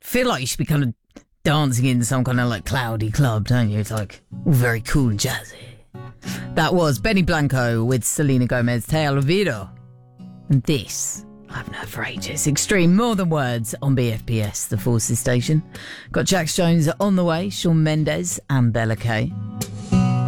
feel like you should be kind of dancing in some kind of like cloudy club, don't you? It's like all very cool and jazzy. That was Benny Blanco with Selena Gomez, Te Olvido. And this, I haven't heard for ages, Extreme, More Than Words on BFPS, the Forces station. Got Jax Jones on the way, Shawn Mendes and Bella Kay.